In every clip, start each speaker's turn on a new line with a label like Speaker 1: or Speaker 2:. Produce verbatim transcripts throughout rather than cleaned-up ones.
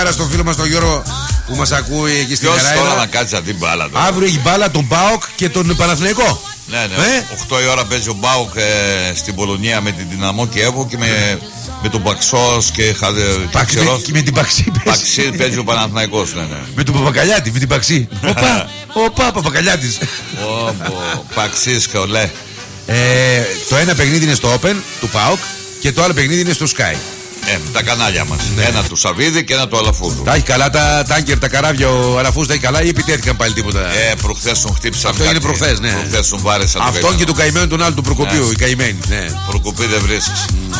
Speaker 1: χαρά στον φίλο μας τον Γιώργο που μας ακούει εκεί στην Νεράιδα.
Speaker 2: Ποιος τώρα να κάτσει να δει μπάλα τώρα.
Speaker 1: Αύριο έχει μπάλα τον ΠΑΟΚ και τον Παναθηναϊκό.
Speaker 2: Ναι, ναι. Ε? οκτώ η ώρα παίζει ο ΠΑΟΚ ε, στην Πολωνία με την Δυναμό Κιέβο και με, με τον Παξός και Χαδερός.
Speaker 1: Και με την Παξί.
Speaker 2: Παξί παίζει ο Παναθηναϊκός. Ναι, ναι.
Speaker 1: Με τον Παπακαλιάτη, με την Παξί. Οπα, οπα, Παπακαλιάτης.
Speaker 2: Όπο, Παξίς καολέ.
Speaker 1: Το ένα παιχνίδι είναι στο Open του ΠΑΟΚ και το άλλο παιχνίδι είναι στο Sky.
Speaker 2: Ε, τα κανάλια μας. Ναι. Ένα του Σαββίδη και ένα του Αλαφούζου.
Speaker 1: Τα έχει καλά τα τάγκερ, τα καράβια, ο Αλαφούζου τα έχει καλά ή επιτέθηκαν πάλι τίποτα.
Speaker 2: Ε, προχθές τον χτύπησαν.
Speaker 1: Αυτό είναι προχθές, ναι.
Speaker 2: Προχθές τον βάρεσαν.
Speaker 1: Αυτόν και του καημένου τον άλλου του Προκοπίου,
Speaker 2: ναι.
Speaker 1: Οι καημένοι. Ναι.
Speaker 2: Προκοπή δεν βρίσκεις. Mm.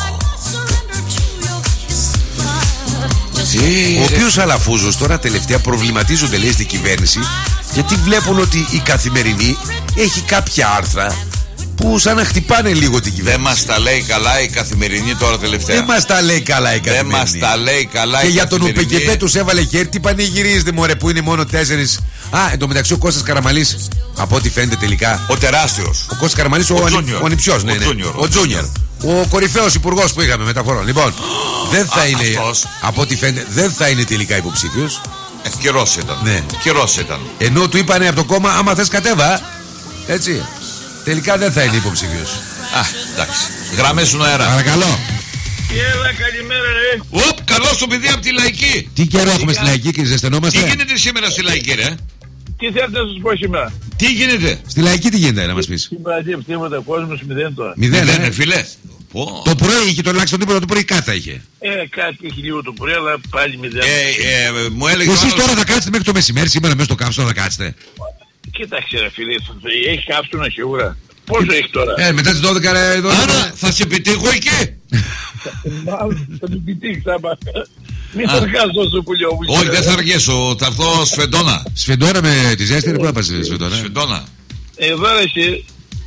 Speaker 1: Oh. Ο οποίος Αλαφούζος τώρα τελευταία προβληματίζονται, λέει, στην κυβέρνηση, γιατί βλέπουν ότι η Καθημερινή έχει κάποια άρθρα που σαν να χτυπάνε λίγο την κυβέρνηση.
Speaker 2: Δεν μας τα λέει καλά η Καθημερινή τώρα τελευταία.
Speaker 1: Δεν μας τα λέει καλά η Καθημερινή.
Speaker 2: Δεν μας τα λέει καλά
Speaker 1: και
Speaker 2: η
Speaker 1: για τον
Speaker 2: Καθημερινή.
Speaker 1: ΟΠΚΠ τους έβαλε χέρι. Τι πανηγυρίζετε μωρέ που είναι μόνο τέσσερις. Α, εν τω μεταξύ ο Κώστας Καραμαλής, από ό,τι φαίνεται τελικά.
Speaker 2: Ο τεράστιος.
Speaker 1: Ο Κώστας Καραμαλής, ο, ο, ο ανιψιός, ναι, ναι. Ο Τζούνιορ. Ο κορυφαίος υπουργός που είχαμε μεταφορών. Λοιπόν, δεν θα
Speaker 2: Α,
Speaker 1: είναι.
Speaker 2: αυτός.
Speaker 1: Από ό,τι φαίνεται, δεν θα είναι τελικά υποψήφιος.
Speaker 2: Ε, καιρός ήταν.
Speaker 1: Ναι.
Speaker 2: Καιρός ήταν.
Speaker 1: Ενώ του είπανε από το κόμμα, άμα θες κατέβα. Έτσι. Τελικά δεν θα είναι υποψήφιος.
Speaker 2: Α, εντάξει. Γραμμές στον αέρα.
Speaker 1: Παρακαλώ.
Speaker 3: Έλα, καλημέρα, ρε.
Speaker 2: Οπ, καλώς το παιδί από τη Λαϊκή.
Speaker 1: Τι καιρό έχουμε στη Λαϊκή και ζεσθενόμαστε.
Speaker 2: Τι γίνεται σήμερα στη Λαϊκή, ρε.
Speaker 3: Τι θέλετε να σας πω σήμερα.
Speaker 2: Τι γίνεται.
Speaker 1: Στη Λαϊκή τι γίνεται, να μας πεις.
Speaker 3: Στην πλατεία τίποτα, κόσμος μηδέν τώρα.
Speaker 1: Μηδέν,
Speaker 2: Δεν
Speaker 1: ε.
Speaker 2: είναι φιλέ.
Speaker 1: Το πρωί είχε τουλάχιστον τίποτα, το πρωί κάτι είχε.
Speaker 3: Ε, κάτι έχει λίγο το πρωί, αλλά πάλι μηδέν.
Speaker 2: Ε, ε, μου έλεγε.
Speaker 1: Εσείς τώρα θα κάτσετε μέχρι το μεσημέρι σήμερα μέσα στο κάψο θα κάτσετε.
Speaker 3: Κοίταξε ρε φίλε, έχει κάψονα σίγουρα. Πόσο έχει τώρα.
Speaker 1: Ε, μετά τις δώδεκα ρε.
Speaker 2: Άρα θα σε επιτύχω εκεί.
Speaker 3: Μάλλον θα την πητήξει άμα. Μην θα αργάς τόσο πουλιό μου.
Speaker 2: Όχι, δεν θα αργήσω. Θα έρθω Σφεντόνα.
Speaker 1: Σφεντόνα με τη ζέστη, πού θα πας Σφεντόνα.
Speaker 2: Σφεντόνα.
Speaker 3: Εδώ ρε εσύ,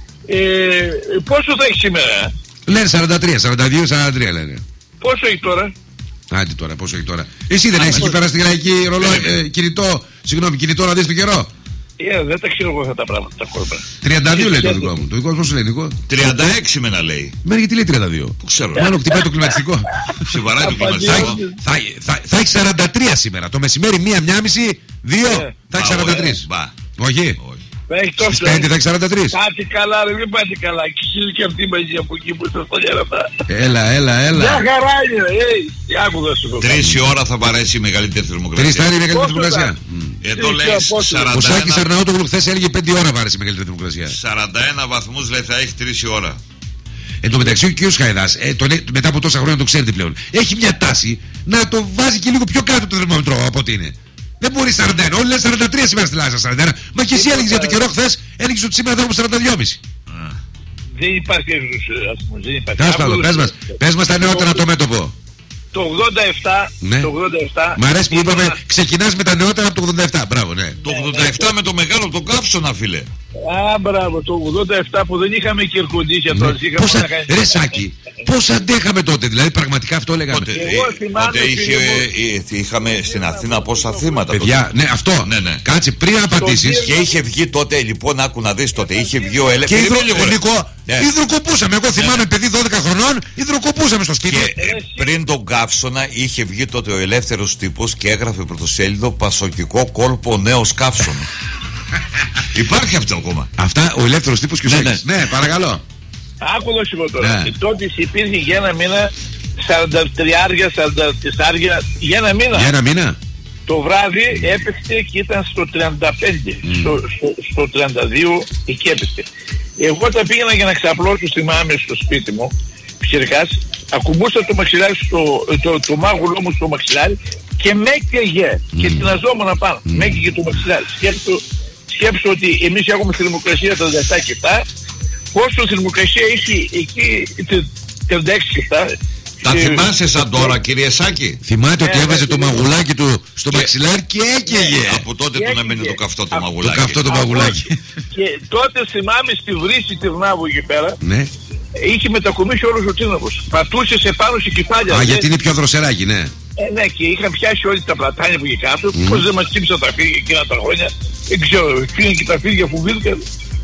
Speaker 3: πόσο θα έχει σήμερα.
Speaker 1: Λένε σαράντα τρία, σαράντα δύο, σαράντα τρία λένε.
Speaker 3: Πόσο έχει τώρα.
Speaker 1: Άντε τώρα, πόσο έχει τώρα. Εσύ δεν έχεις εκεί πέρα στη Λαϊκή ρολόι, κινητό, συγγνώμη, κινητό να δεις το καιρό.
Speaker 3: Ε, δεν τα ξέρω εγώ αυτά τα πράγματα, τα κόρπα.
Speaker 1: τριάντα δύο λέει το δικό μου. Το δικό μου πώς λέει, Νικό.
Speaker 2: τριάντα έξι με να λέει.
Speaker 1: Μένει γιατί λέει τριάντα δύο.
Speaker 2: Πού ξέρω.
Speaker 1: Μάλλον χτυπάει το κλιματιστικό.
Speaker 2: Σοβαρά το κλιματιστικό.
Speaker 1: Θα, θα, θα έχει σαράντα τρία σήμερα. Το μεσημέρι μία, μία μισή, δύο θα έχει σαράντα τρία. Όχι. Στις πέντε θα έχει σαράντα τρία.
Speaker 3: Πάτε καλά ρε, μην πάτε καλά. Και εσύ και αυτή μαζί από εκεί που είστε στο γέρατα.
Speaker 1: Έλα, έλα, έλα.
Speaker 3: Μια χαρά είναι ρε. Τι άκουγα σου.
Speaker 2: Τρεις η ώρα θα βαρέσει η μεγαλύτερη θερμοκρασία.
Speaker 1: Τρεις θα είναι η μεγαλύτερη θερμοκρασία.
Speaker 2: Εδώ λέει
Speaker 1: Ο Σάκης Αρναούτογλου χθες έλεγε πέντε ώρα βάρεσε η μεγαλύτερη θερμοκρασία.
Speaker 2: σαράντα ένα βαθμούς λέει θα έχει τρεις η ώρα.
Speaker 1: Εν τω μεταξύ ο κ. Χαϊδάς, ε, τον, μετά από τόσα χρόνια το ξέρετε πλέον, έχει μια τάση να το βάζει και λίγο πιο κάτω το θερμόμετρο από ό,τι είναι. Δεν μπορεί σαράντα ένα, όλοι λένε σαράντα τρία σήμερα στη Ελλάδα, σαράντα ένα. Μα και εσύ έλεγες για το καιρό χθες, έλεγες ότι σήμερα θα έχουμε σαράντα δύο κόμμα πέντε.
Speaker 3: Δεν υπάρχει ας πούμε, δεν υπάρχει.
Speaker 1: Τέλος πάντων, πες μας, πες μας τα νεότερα το μέτωπο.
Speaker 3: Το ογδόντα επτά,
Speaker 1: ναι.
Speaker 3: Το ογδόντα επτά.
Speaker 1: Μ' αρέσει που είπαμε, ένα... ξεκινάς με τα νεότερα από το ογδόντα επτά. Μπράβο, ναι.
Speaker 2: Το ογδόντα επτά με το μεγάλο το καύσωνα, φίλε.
Speaker 3: Α, μπράβο, το ογδόντα επτά που δεν είχαμε και ερκοντήσια τώρα.
Speaker 1: Πόσα, ρε Σάκη, πώς αντέχαμε τότε, δηλαδή πραγματικά αυτό λέγαμε.
Speaker 2: Τότε, τότε είχε, είχαμε στην Αθήνα πόσα θύματα.
Speaker 1: Παιδιά, τότε. Ναι, αυτό.
Speaker 2: Ναι, ναι.
Speaker 1: Κάτσε πριν απαντήσεις.
Speaker 2: Και είχε βγει τότε, λοιπόν, άκου να δεις τότε, είχε βγει ο
Speaker 1: ελεύθερος. Και υδροκοπούσαμε. Yeah. Υδροκοπούσαμε. Εγώ θυμάμαι, yeah. παιδί δώδεκα χρονών, υδροκοπούσαμε στο σπίτι.
Speaker 2: Και ε, πριν τον καύσωνα είχε βγει τότε ο ελεύθερος τύπος και έγραφε πρωτοσέλιδο πασοκικό κόλπο νέος καύσωνα. Υπάρχει αυτό ακόμα.
Speaker 1: Αυτά ο ελεύθερος τύπος και ο
Speaker 2: ναι,
Speaker 1: Σάκης. Ναι, ναι, παρακαλώ.
Speaker 3: Άκου δώσει εγώ τώρα. Ναι. Τότε υπήρχε για ένα μήνα σαράντα τρία, σαράντα τέσσερα για ένα μήνα.
Speaker 1: Για ένα μήνα.
Speaker 3: Το βράδυ έπαιξε και ήταν στο τριάντα πέντε, mm. στο, στο, στο τριάντα δύο εκεί έπαιξε. Εγώ τα πήγαινα για να ξαπλώσω στη μάμη στο σπίτι μου, πιτσιρικάς, ακουμπούσα το μαξιλάρι στο, το, το μάγουλό μου στο μαξιλάρι και με έκαιγε mm. και τειναζόμουν πάνω. Mm. Με έκαιγε το μαξιλάρι. Σκέψου, σκέψου ότι εμείς έχουμε θερμοκρασία τριάντα επτά και επτά, πόσο θερμοκρασία έχει εκεί τριάντα έξι και επτά.
Speaker 2: Τα θυμάσαι σαν τώρα, κύριε Σάκη?
Speaker 1: Θυμάται ότι έβαζε το μαγουλάκι του στο μαξιλάρι και έκαιγε.
Speaker 2: Από τότε του να μένει το καυτό το μαγουλάκι.
Speaker 1: Το καυτό το μαγουλάκι.
Speaker 3: Και τότε θυμάμαι στη βρύση Τυρνάβου εκεί πέρα.
Speaker 1: Ναι.
Speaker 3: Είχε μετακομίσει όλος ο Τύρναβος. Πατούσε σε πάνω σε κεφάλια.
Speaker 1: Α, γιατί είναι πιο δροσεράκι, ναι.
Speaker 3: Ε, ναι, και είχαν πιάσει όλοι τα πλατάνια που είχε κάτω. Mm. Πώς δεν μας τσίψαν τα φύγια εκείνα τα χρόνια. Δεν ξέρω, φύγαν και τα φύγια που βίλκαν.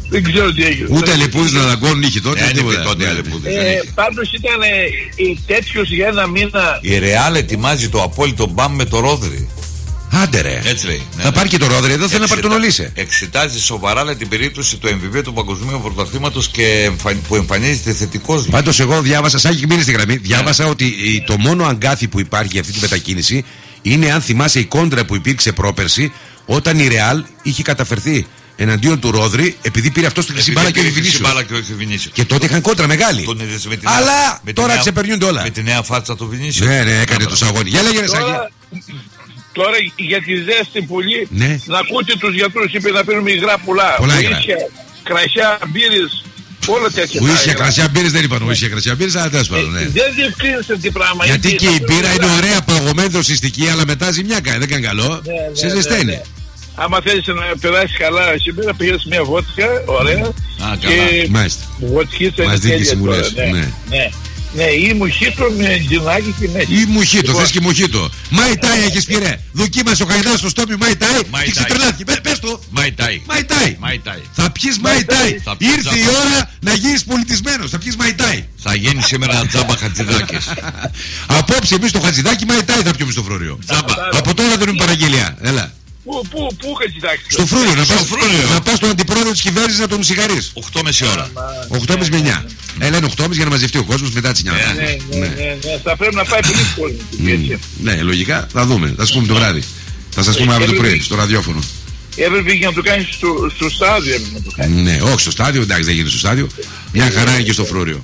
Speaker 3: Δεν ξέρω τι έγινε.
Speaker 1: Ούτε αλεπούδες να δαγκώνουν είχε τότε.
Speaker 2: Δεν είχε τότε αλεπούδες.
Speaker 3: Ε, πάντως ήταν ε, τέτοιος για ένα μήνα.
Speaker 2: Η Ρεάλ ετοιμάζει το απόλυτο μπαμ με το Ρόδρυ.
Speaker 1: Άντε ρε.
Speaker 2: Έτσι λέει. Ναι,
Speaker 1: θα
Speaker 2: ναι.
Speaker 1: πάρει και το Ρόδρυ, εδώ θέλει να πάρει τον Ολύσε.
Speaker 2: Εξετάζει σοβαρά λέει, την περίπτωση του εμ βι πι του Παγκοσμίου Πρωταθλήματος και εμφαν... που εμφανίζεται θετικός.
Speaker 1: Πάντως εγώ διάβασα, σαν έχει μείνει στη γραμμή, διάβασα yeah. ότι το μόνο αγκάθι που υπάρχει για αυτή τη μετακίνηση είναι, αν θυμάσαι, η κόντρα που υπήρξε πρόπερση όταν η Ρεάλ είχε καταφερθεί εναντίον του Ρόδρυ, επειδή πήρε αυτό στη χρυσή μπάλα και όχι Βινίσιο. Και τότε είχαν κόντρα μεγάλη. Αλλά τώρα ξεπερνιούνται όλα.
Speaker 2: Με τη νέα φάτσα του Βινίσιο.
Speaker 1: Ναι, ναι, έκανε το σαγόνι. Για λέγε, Σάκη.
Speaker 3: Τώρα για τη ζέστη πολύ,
Speaker 1: ναι.
Speaker 3: να ακούτε τους γιατρούς, είπε να πίνουμε υγρά πουλά.
Speaker 1: Πολλά υγρά.
Speaker 3: Κρασιά, μπύρες, όλα τέτοια.
Speaker 1: Ουίσια, κρασιά, μπύρες δεν είπαν. Ουίσια, κρασιά, μπύρες, αλλά τέλος πάντων.
Speaker 3: Δεν διευκρίνησε τι πράγμα.
Speaker 1: Γιατί και η μπύρα είναι ωραία παγωμένη δοσιστική, αλλά μετά ζημιά κάνει. Δεν κάνει καλό. Σε ζεσταίνει.
Speaker 3: Άμα θέλεις να περάσεις καλά σήμερα, πήγες μια βότκα, ωραία.
Speaker 2: Α, και
Speaker 3: βοτκίτσα
Speaker 1: είναι τέλεια τώρα. Ναι,
Speaker 3: ναι. Ναι, ή μουχίτο με τζινάκι και μέση.
Speaker 1: Ή μουχίτο, θες και μουχίτο. Μαϊτάι έχεις πει ρε. Δοκίμασε ο Χαϊδάς στο στόμι Μαϊτάι και ξετρελάθηκε. Πες το.
Speaker 2: Μαϊτάι.
Speaker 1: Μαϊτάι. Θα πιεις Μαϊτάι. Ήρθε η ώρα να γίνεις πολιτισμένος. Θα πιεις Μαϊτάι.
Speaker 2: Θα γίνει σήμερα ένα τζάμπα χατζηδάκες.
Speaker 1: Απόψε εμείς το χατζηδάκι Μαϊτάι θα πιούμε στο φρούριο. Από τώρα δεν είναι παραγγελία. Έλα.
Speaker 3: Πού, πού, πού χατζηδάκι.
Speaker 1: Στο φρούριο, να πας, να πας στον αντιπρόεδρο της κυβέρνησης να τον σιγαρείς.
Speaker 2: οκτώ και μισή ώρα.
Speaker 1: οκτώ και μισή με εννιά. Έλα είναι οκτώ και μισή για να μαζευτεί ο κόσμος μετά τις εννιά.
Speaker 3: Ναι, ναι, ναι. Θα πρέπει να πάει πολύ κόσμο.
Speaker 1: Ναι, λογικά θα δούμε. Θα σας πούμε το βράδυ. Θα σας πούμε αύριο το πρωί στο ραδιόφωνο.
Speaker 3: Έπρεπε και να το κάνεις στο, στο στάδιο. Να το κάνεις.
Speaker 1: Ναι, όχι στο στάδιο, εντάξει δεν γίνεται στο στάδιο. Μια χαρά είναι και στο φρούριο.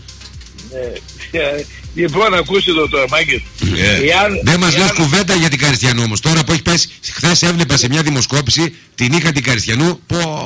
Speaker 3: Λοιπόν, ακούστε το τώρα, Μάγκες.
Speaker 1: Δεν μας λες κουβέντα για την Καριστιανού όμως. Τώρα που έχει πέσει, χθες έβλεπα σε μια δημοσκόπηση την είχα την Καριστιανού.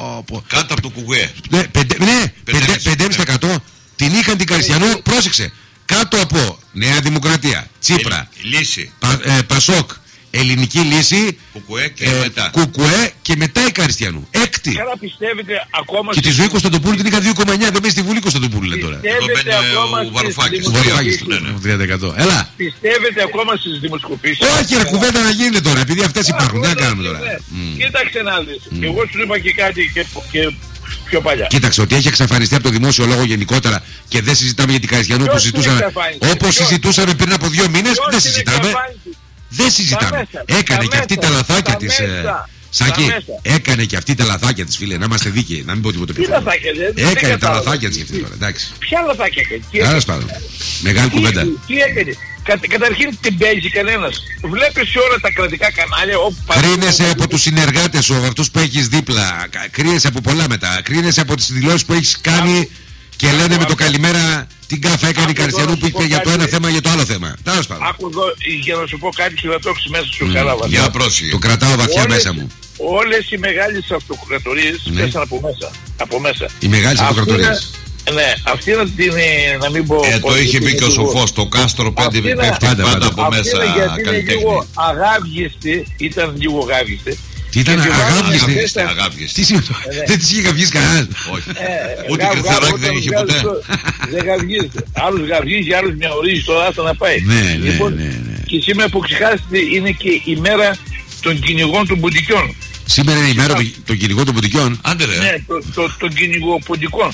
Speaker 2: Κάτω από το κουκουέ.
Speaker 1: Ναι, πέντε κόμμα πέντε τοις εκατό την είχαν την Καριστιανού. Πρόσεξε. Κάτω από Νέα Δημοκρατία, Τσίπρα,
Speaker 2: Λύση,
Speaker 1: Πασόκ, Ελληνική Λύση,
Speaker 2: Κουκουέ και,
Speaker 1: ε,
Speaker 2: μετά.
Speaker 1: Κουκουέ και μετά η Καριστιανού. Έκτη.
Speaker 3: Καλά πιστεύετε ακόμα.
Speaker 1: Και τη ζωή Κωνσταντοπούλου την είχα δύο κόμμα εννιά. Δεν μπαίνει στη Βουλή Κωνσταντοπούλου λέει τώρα.
Speaker 3: Πιστεύετε ακόμα
Speaker 2: ο Βαρουφάκης.
Speaker 1: Ο Βαρουφάκης τριάντα τοις εκατό. Έλα.
Speaker 3: Πιστεύετε ακόμα στις δημοσκοπήσεις.
Speaker 1: Όχι ρε, κουβέντα να γίνεται τώρα, επειδή αυτές υπάρχουν. Τι να κάνουμε τώρα.
Speaker 3: Κοίταξε να δεις. Εγώ σου είπα και κάτι και πιο παλιά.
Speaker 1: Κοίταξε, ότι έχει εξαφανιστεί από το δημόσιο λόγο γενικότερα και δεν συζητάμε για την Καριστιανού όπως συζητούσαμε. Όπως συζητούσαμε πριν από δύο μήνες, δεν συζητάμε. Δεν συζητάμε. Έκανε και αυτή τα λαθάκια της. Σάκη, έκανε και αυτή τα λαθάκια της, φίλε, να είμαστε δίκαιοι, να μην πω τίποτα πιο πολύ. Έκανε τα λαθάκια της και αυτή τώρα, εντάξει.
Speaker 3: Ποια λαθάκια έκανε.
Speaker 1: Άλλος πάντων. Μεγάλη κουβέντα.
Speaker 3: Τι έκανε. Καταρχήν την παίζει κανένας. Βλέπεις όλα τα κρατικά κανάλια.
Speaker 1: Κρίνεσαι από τους συνεργάτες σου, αυτούς που έχεις δίπλα. Κρίνεσαι από πολλά μετά. Κρίνεσαι από τις δηλώσεις που έχεις κάνει. Και λένε με το καλημέρα την κάφα έκανε η Καριστιανού που είπε για το ένα θέμα για το άλλο θέμα. Τέλος πάντων.
Speaker 3: Άκου εδώ για να σου πω κάτι και να το έχεις μέσα σου καλά βαθιά.
Speaker 2: Για πρόσεχε.
Speaker 1: Το κρατάω βαθιά μέσα μου.
Speaker 3: Όλες οι μεγάλες αυτοκρατορίες πέσαν από μέσα. Από μέσα.
Speaker 1: Οι μεγάλες αυτοκρατορίες.
Speaker 3: Ναι, αυτή να την να μην πω.
Speaker 2: Ε, το είχε πει και ο Σοφός. Το κάστρο πέντε πέφτει πάντα από μέσα καλλιτέχνη.
Speaker 3: Λίγο αγάβγιστη, ήταν λίγο αγάβγιστη.
Speaker 1: Τι ήταν αγάπη,
Speaker 2: τι
Speaker 1: σημαίνει, δεν της είχε γαυγίσει κανένας.
Speaker 2: Όχι. Ούτε κρυθαράκι δεν είχε ποτέ.
Speaker 3: Δεν γαυγίζει. Άλλους γαυγίζει, άλλους μια ορίζει τώρα άστα να πάει.
Speaker 1: Ναι, ναι, ναι.
Speaker 3: Και σήμερα που ξεχάσετε είναι και η μέρα των κυνηγών των ποντικών.
Speaker 1: Σήμερα είναι η μέρα των κυνηγών των ποντικών.
Speaker 2: Άντε ρε.
Speaker 3: Ναι, των κυνηγοποντικών.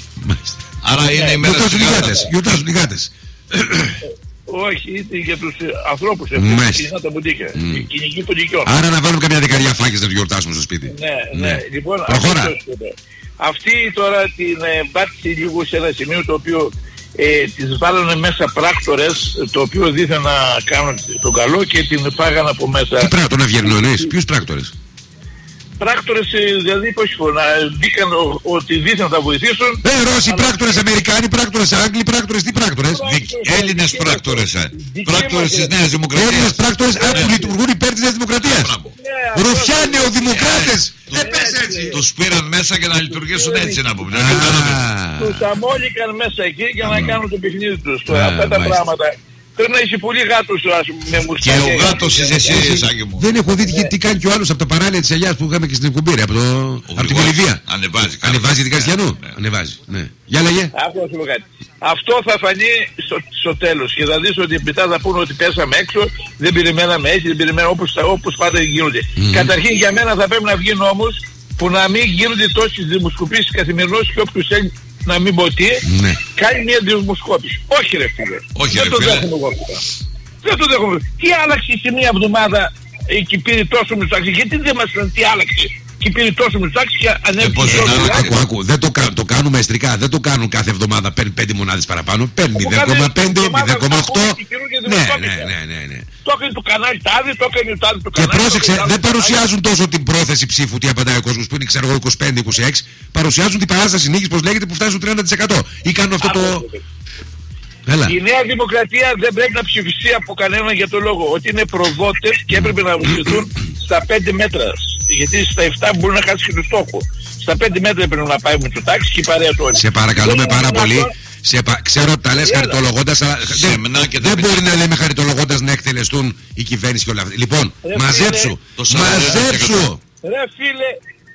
Speaker 2: Άρα είναι η μέρα των
Speaker 1: γάτες. Γιορτάζουν οι γάτες.
Speaker 3: Όχι, είναι για τους ανθρώπους. Μάλιστα. Τα ποντίκια. Κυνηγοί ποντικών.
Speaker 1: Άρα να βάλουμε καμιά δεκαριά φάκες να το γιορτάσουμε στο σπίτι.
Speaker 3: Ναι, ναι. Λοιπόν,
Speaker 1: προχώρα.
Speaker 3: Αυτή τώρα την πάτησε λίγο σε ένα σημείο το οποίο ε, τις βάλανε μέσα πράκτορες, το οποίο δίθεν να κάνουν τον καλό και την πάγαν από μέσα.
Speaker 1: Τι πράκτορες, τον Αυγερνονής, ποιους πράκτορες?
Speaker 3: Πράκτορες, δηλαδή πώς να δίκαν ότι δίθεν θα βοηθήσουν.
Speaker 1: Ε, Ρώσοι πράκτορες, Αμερικάνοι πράκτορες, Άγγλοι πράκτορες, τι πράκτορες?
Speaker 2: Έλληνες πράκτορες, πράκτορες της Νέας Δημοκρατίας.
Speaker 1: Έλληνες πράκτορες που λειτουργούν υπέρ της Νέας Δημοκρατίας. Ρουφιάν νεοδημοκράτες. Ε, πες έτσι.
Speaker 2: Τους πήραν μέσα για να λειτουργήσουν έτσι να πούμε.
Speaker 3: Τους αμόλυκαν μέσα εκεί για να κάνουν το παιχνίδι τους. Αυτά τα πράγματα. Πρέπει να είσαι πολύ γάτος με μουστάκια.
Speaker 2: Και ο γάτος είσαι εσύ, Σάκη μου.
Speaker 1: Δεν έχω δει τι κάνει κι ο άλλος από τα παράλια της Αγιάς που είχαμε και στην εκπομπή, από, το... από την Πολυβία.
Speaker 2: Ανεβάζει.
Speaker 1: Ανεβάζει την Καριστιανού. Ναι. Ανεβάζει. Ναι. Για λέγε.
Speaker 3: Αυτό θα φανεί στο, στο τέλος και θα δεις ότι μετά θα πούνε ότι πέσαμε έξω, δεν περιμέναμε έτσι, δεν περιμέναμε όπως, όπως πάντα γίνονται. Mm. Καταρχήν για μένα θα πρέπει να βγει νόμος που να μην γίνονται τόσες δημοσκοπήσεις καθημερινώς και όποιος θέλει να μην πω τι,
Speaker 1: ναι.
Speaker 3: κάνει μια δημοσκόπηση. Όχι ρε φίλε.
Speaker 2: Όχι,
Speaker 3: δεν
Speaker 2: ρε,
Speaker 3: το
Speaker 2: φίλε.
Speaker 3: δέχομαι εγώ. Δεν το δέχομαι. Τι άλλαξε σε μια εβδομάδα και πήρε τόσο Μητσοτάκης? Γιατί δεν μας λένε τι άλλαξε και πήρε τόσο Μητσοτάκης και ανέβηκε
Speaker 2: πώς
Speaker 3: τόσο
Speaker 2: δεν
Speaker 3: Μητσοτάκης?
Speaker 1: Άκου, άκου, δεν το, κα- το κάνουμε εστρικά, δεν το κάνουν κάθε εβδομάδα, παίρνει πέντε μονάδες παραπάνω, παίρνει μηδέν κόμμα πέντε, μηδέν κόμμα οκτώ. Ναι, ναι, ναι, ναι, ναι.
Speaker 3: Το έκανε το κανάλι τάδε, το έκανε το τάδε το
Speaker 1: Και
Speaker 3: κανάλι.
Speaker 1: πρόσεξε,
Speaker 3: το έκανε
Speaker 1: δεν
Speaker 3: το
Speaker 1: παρουσιάζουν τόσο την πρόθεση ψήφου τι απαντάει ο κόσμος που είναι ξέρω εγώ είκοσι πέντε είκοσι έξι, παρουσιάζουν την παράσταση νίκης πως λέγεται που φτάνει στο τριάντα τοις εκατό. Ή κάνουν αυτό το. Έλα.
Speaker 3: Η Νέα Δημοκρατία δεν πρέπει να ψηφιστεί από κανέναν για το λόγο ότι είναι προδότες και έπρεπε να ψηφιστούν στα πέντε μέτρα. Γιατί στα επτά μπορεί να χάσει και το στόχο. Στα πέντε μέτρα έπρεπε να πάει με το τάξη και η παρέα του όλοι.
Speaker 1: Σε παρακαλούμε
Speaker 3: Δεν
Speaker 1: πάρα
Speaker 3: είναι
Speaker 1: πολύ.
Speaker 3: δυνατόν.
Speaker 1: Σε πα... Ξέρω ότι τα λες
Speaker 3: Έλα.
Speaker 1: χαριτολογώντας, αλλά δεν,
Speaker 2: Σεμνά και
Speaker 1: δεν
Speaker 2: τα
Speaker 1: μπορεί να λέμε χαριτολογώντας να εκτελεστούν η κυβέρνηση και όλα αυτά. Λοιπόν,
Speaker 3: Ρε
Speaker 1: μαζέψου,
Speaker 2: το σαράντα τοις εκατό.
Speaker 1: μαζέψου,
Speaker 3: Ρε φίλε,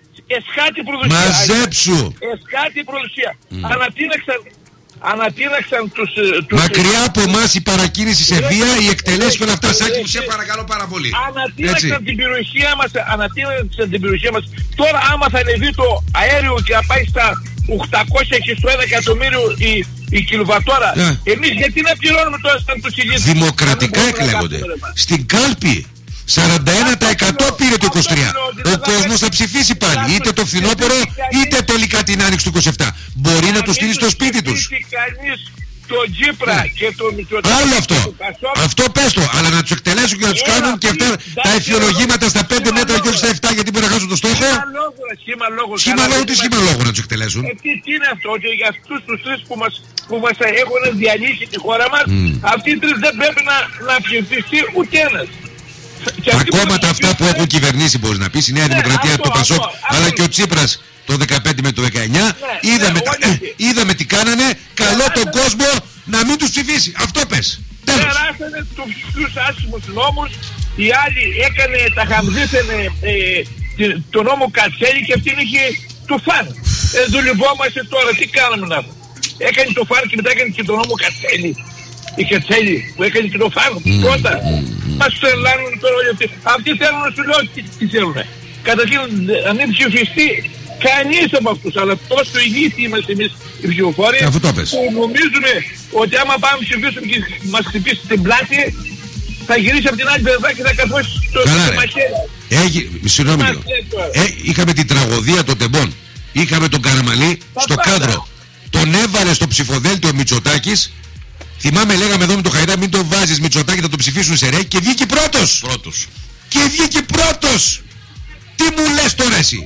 Speaker 3: εσχάτη προδοσία.
Speaker 1: μαζέψου.
Speaker 3: Εσχάτη προδοσία. Ανατείναξαν, ανατείναξαν τους... ε, τους
Speaker 1: Μακριά από εμάς η παρακίνηση σε βία, η εκτελέση και όλα αυτά. Σάκη μου, σε
Speaker 3: Ρε,
Speaker 1: παρακαλώ πάρα πολύ.
Speaker 3: Ανατείναξαν
Speaker 1: Έτσι.
Speaker 3: την περιοχή μας, ανατείναξαν την περιοχή μας. Τώρα άμα θα ανεβεί το αέριο και θα πάει στα οκτακόσια και στο ένα εκατομμύριο η, η κιλοβατόρα,
Speaker 1: Ναι.
Speaker 3: εμείς γιατί να πληρώνουμε τώρα σαν τους ηλίθιους?
Speaker 1: Δημοκρατικά
Speaker 3: Αν δεν μπορούμε να
Speaker 1: εκλέγονται.
Speaker 3: κάνουμε, ρε, μας.
Speaker 1: Στην κάλπη σαράντα ένα τοις εκατό πήρε το είκοσι τρία. Ο κόσμος θα ψηφίσει πάλι, είτε το φθινόπωρο είτε τελικά την άνοιξη του είκοσι επτά. Μπορεί να το στείλει στο σπίτι τους.
Speaker 3: Αν κανείς τον Τζίπρα και τον Μητσοτάκη.
Speaker 1: Άλλο
Speaker 3: και
Speaker 1: αυτό.
Speaker 3: τον Πασόκ,
Speaker 1: Αυτό πες το. Αλλά να τους εκτελέσουν και να τους κάνουν και αυτά τα εφιολογήματα στα πέντε μέτρα και όχι στα επτά γιατί μπορεί να χάσουν το στόχο.
Speaker 3: Σχήμα λόγου, ρε, σχήμα λόγου.
Speaker 1: Σχήμα
Speaker 3: Καλά,
Speaker 1: λόγου,
Speaker 3: δεν
Speaker 1: τι
Speaker 3: είμαστε-
Speaker 1: σχήμα λόγου να τους εκτελέσουν.
Speaker 3: Ε, τι, τι είναι αυτό, ότι για αυτούς τους τρεις που μας, που μας έχουν διαλύσει τη χώρα μας, αυτοί οι τρεις δεν πρέπει να, να ψηφιστεί ούτε ένας. Και
Speaker 1: Τα
Speaker 3: αυτοί που
Speaker 1: κόμματα
Speaker 3: μας
Speaker 1: αυτά που
Speaker 3: ψηφίσανε,
Speaker 1: έχουν κυβερνήσει μπορείς να πεις, η Νέα
Speaker 3: Ναι,
Speaker 1: Δημοκρατία,
Speaker 3: αυτό,
Speaker 1: το Πασόκ,
Speaker 3: αυτό,
Speaker 1: αλλά
Speaker 3: αυτό.
Speaker 1: και ο Τσίπρας το δεκαπέντε με το δεκαεννιά,
Speaker 3: Ναι,
Speaker 1: είδαμε,
Speaker 3: ναι,
Speaker 1: τα-
Speaker 3: όλοι αυτοί.
Speaker 1: είδαμε τι κάνανε, καλό τον κόσμο να μην τους ψηφίσει. Αυτό πες. Τέλος.
Speaker 3: περάσανε τους, τους άσχημους νόμους, οι άλλοι έκανε, τα χαμδίθενε ε, τη- το νόμο Κατσέλη και αυτήν είχε το φαν. Ε, δουλευόμαστε τώρα, τι κάναμε να πούμε. Έκανε το φαν και μετά έκανε και το νόμο Κατσέλη. Η Κατσέλη που έκανε και το φαν πρώτα. Μας τρελάνουν τώρα όλοι αυτοί. Αυτοί θέλουν να σου λέω τι, τι θέλουν. Καταρχήν να μην ψηφιστεί κανείς από αυτούς, αλλά τόσο ηλίθιοι είμαστε εμείς οι ψηφοφόροι
Speaker 1: Αυτό το πες.
Speaker 3: που νομίζουμε ότι άμα πάμε ψηφίσουμε και μας χτυπήσει την πλάτη θα γυρίσει από την άλλη πλευρά και θα καθώσει το
Speaker 1: Καλά,
Speaker 3: το
Speaker 1: ρε.
Speaker 3: μαχαίρι.
Speaker 1: Έχει, συγγνώμη λίγο. Ε, είχαμε την τραγωδία των τεμπών. Είχαμε τον Καραμαλή στο
Speaker 3: πάντα.
Speaker 1: κάδρο. Τον έβαλε στο ψηφοδέλτιο Μητσοτάκης. Θυμάμαι, λέγαμε εδώ με το Χαϊδά, μην το βάζεις Μητσοτάκη, θα το ψηφίσουν σε ρε. Και βγήκε πρώτος.
Speaker 2: Πρώτος.
Speaker 1: Και βγήκε πρώτος. Τι μου λες τώρα εσύ?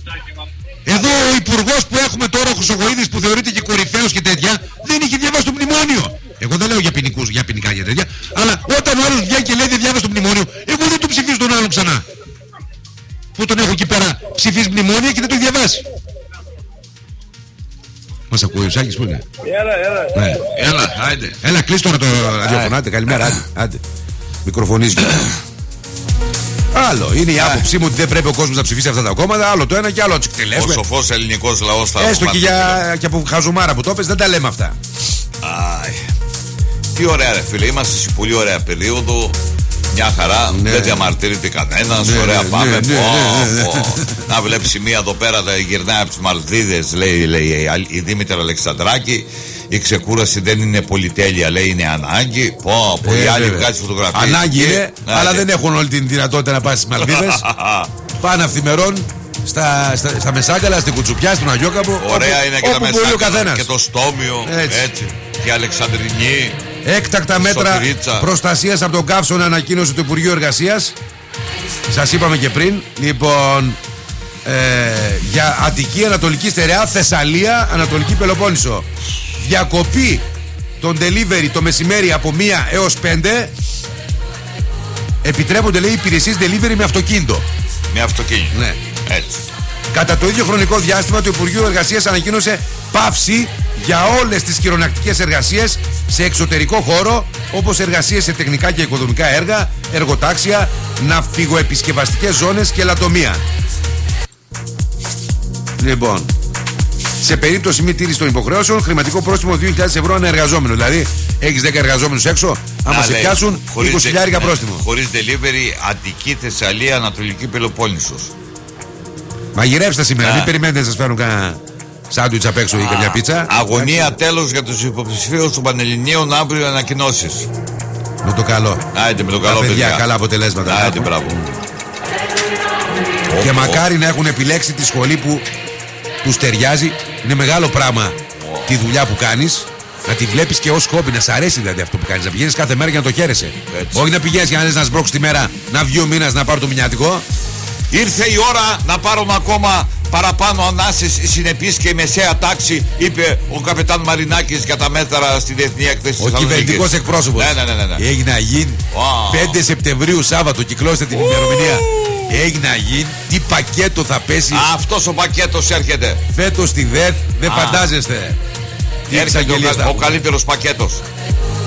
Speaker 1: Εδώ ο υπουργός που έχουμε τώρα, ο Χρυσογοίδης, που θεωρείται και κορυφαίος και τέτοια, δεν είχε διαβάσει το μνημόνιο. Εγώ δεν λέω για ποινικούς, για ποινικά για τέτοια. Αλλά όταν ο άλλος βγαίνει και λέει δεν διάβασε το μνημόνιο, εγώ δεν του ψηφίζω τον άλλον ξανά. Που τον έχω εκεί πέρα ψηφίσει μνημόνια και δεν το έχει διαβάσει. Μας ακούει ο Σάκης, πού είναι?
Speaker 3: Έλα, έλα.
Speaker 1: Ναι.
Speaker 2: Έλα, άιντε.
Speaker 1: Έλα, κλείστο τώρα το ραδιόφωνο. Άντε, καλημέρα, άντε. άντε. Μικροφωνίζει. Άλλο. Είναι η άποψή μου ότι δεν πρέπει ο κόσμος να ψηφίσει αυτά τα κόμματα. Άλλο το ένα και άλλο.
Speaker 2: Ο
Speaker 1: Τσικτελεύουμε.
Speaker 2: σοφός ελληνικός λαός θα
Speaker 1: Έστω και,
Speaker 2: μάθει.
Speaker 1: για, και από χαζομάρα που το πες, δεν τα λέμε αυτά.
Speaker 2: Αι. Τι ωραία ρε φίλε, είμαστε σε πολύ ωραία περίοδο. Μια χαρά,
Speaker 1: Ναι.
Speaker 2: δεν διαμαρτύρεται κανένας.
Speaker 1: Ναι,
Speaker 2: ωραία
Speaker 1: ναι,
Speaker 2: πάμε.
Speaker 1: ναι, ναι,
Speaker 2: Πω,
Speaker 1: ναι, ναι.
Speaker 2: πω. Να βλέψει μία εδώ πέρα, τα γυρνάει από τις Μαλδίδες, λέει, λέει η Δήμητρα Αλεξανδράκη. Η ξεκούραση δεν είναι πολυτέλεια, λέει, είναι ανάγκη. Πω, πω,
Speaker 1: Ε,
Speaker 2: οι άλλοι
Speaker 1: βέβαια.
Speaker 2: βγάζει φωτογραφίες.
Speaker 1: Ανάγκη
Speaker 2: Και-
Speaker 1: είναι,
Speaker 2: Ναι,
Speaker 1: αλλά
Speaker 2: και-
Speaker 1: δεν έχουν όλη την δυνατότητα να πάνε στις Μαλδίβες. Πάνε αυθημερών στα, στα, στα Μεσάγκαλα, στην Κουτσουπιά, στον Αγιόκαπο.
Speaker 2: Ωραία
Speaker 1: όπου,
Speaker 2: είναι και τα
Speaker 1: όπου μπορεί ο
Speaker 2: Μεσάκαλα
Speaker 1: καθένας.
Speaker 2: και το Στόμιο.
Speaker 1: Έτσι.
Speaker 2: Έτσι. Και η Αλεξανδρινή.
Speaker 1: Έκτακτα μέτρα
Speaker 2: Σωτηρίτσα.
Speaker 1: προστασίας από τον καύσωνα ανακοίνωσε το Υπουργείο Εργασίας. Σας είπαμε και πριν. Λοιπόν, ε, για Αττική, Ανατολική Στερεά, Θεσσαλία, Ανατολική Πελοπόννησο. Διακοπή των delivery το μεσημέρι από μία έως πέντε. Επιτρέπονται, λέει, υπηρεσίες delivery με αυτοκίνητο.
Speaker 2: Με αυτοκίνητο.
Speaker 1: Ναι.
Speaker 2: Έτσι.
Speaker 1: Κατά το ίδιο χρονικό διάστημα, το Υπουργείο Εργασίας ανακοίνωσε πάυση για όλες τις χειρονακτικές εργασίες σε εξωτερικό χώρο, όπως εργασίες σε τεχνικά και οικοδομικά έργα, εργοτάξια, ναυπηγοεπισκευαστικές ζώνες και λατομεία. Λοιπόν, σε περίπτωση μη τήρηση των υποχρεώσεων, χρηματικό πρόστιμο δύο χιλιάδες ευρώ ανά εργαζόμενο. Δηλαδή, έχεις δέκα εργαζόμενους έξω, άμα
Speaker 2: Να,
Speaker 1: σε
Speaker 2: λέει,
Speaker 1: πιάσουν
Speaker 2: χωρίς
Speaker 1: είκοσι
Speaker 2: δε-
Speaker 1: χιλιάδες
Speaker 2: ναι,
Speaker 1: πρόστιμο.
Speaker 2: Χωρίς delivery, Αττική, Θεσσαλία, Ανατολική Πελοπόννησος.
Speaker 1: Μαγειρεύστε σήμερα,
Speaker 2: Α.
Speaker 1: μην περιμένετε να σας φέρουν κανένα σάντουιτς απ' έξω ή καμιά πίτσα.
Speaker 2: Αγωνία τέλος για τους υποψηφίους των Πανελληνίων, αύριο ανακοινώσεις.
Speaker 1: Με το καλό.
Speaker 2: Άιντε με το
Speaker 1: Τα
Speaker 2: καλό,
Speaker 1: παιδιά,
Speaker 2: παιδιά.
Speaker 1: καλά αποτελέσματα.
Speaker 2: Άιντε, μπράβο.
Speaker 1: Και μακάρι να έχουν επιλέξει τη σχολή που τους ταιριάζει. Είναι μεγάλο πράγμα τη δουλειά που κάνεις. Να τη βλέπεις και ως χόμπι, να σ' αρέσει δηλαδή αυτό που κάνεις. Να πηγαίνεις κάθε μέρα για να το χαίρεσαι.
Speaker 2: Έτσι.
Speaker 1: Όχι να πηγαίνεις για να λες να σμπρώξεις τη μέρα, να βγει ο μήνας να πάρω το μηνιάτικο.
Speaker 2: Ήρθε η ώρα να πάρουμε ακόμα παραπάνω ανάσες συνεπείς και η μεσαία τάξη, είπε ο καπετάν Μαρινάκης για τα μέτρα στη διεθνή έκθεση
Speaker 1: Ο
Speaker 2: της
Speaker 1: κυβερνητικός εκπρόσωπος.
Speaker 2: Ναι, ναι, ναι, ναι.
Speaker 1: Έγινε να γίνει
Speaker 2: Wow.
Speaker 1: πέντε Σεπτεμβρίου Σάββατο, κυκλώστε την ημερομηνία. Έγινε να γίνει, τι πακέτο θα πέσει
Speaker 2: Αυτός ο πακέτος έρχεται.
Speaker 1: φέτος στη ΔΕΘ, δεν
Speaker 2: Α.
Speaker 1: φαντάζεστε. Τι
Speaker 2: Έρχεται ο,
Speaker 1: εξαγγελίες
Speaker 2: κα-
Speaker 1: θα
Speaker 2: ο
Speaker 1: έχουμε.
Speaker 2: καλύτερος πακέτος.